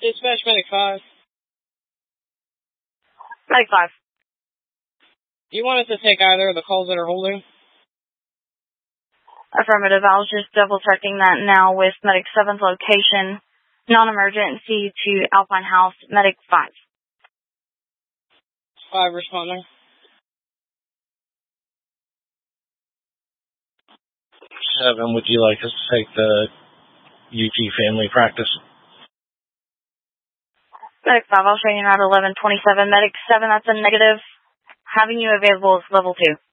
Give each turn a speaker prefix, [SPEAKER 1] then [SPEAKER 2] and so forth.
[SPEAKER 1] Dispatch Medic 5.
[SPEAKER 2] Medic 5.
[SPEAKER 1] Do you want us to take either of the calls that are holding?
[SPEAKER 2] Affirmative. I was just double checking that now with Medic 7's location. Non-emergency to Alpine House, Medic 5.
[SPEAKER 1] 5 responding.
[SPEAKER 3] 7, would you like us to take the UT family practice?
[SPEAKER 2] Medic 5, I'll show you now at 1127. Medic 7, that's a negative. Having you available is level 2.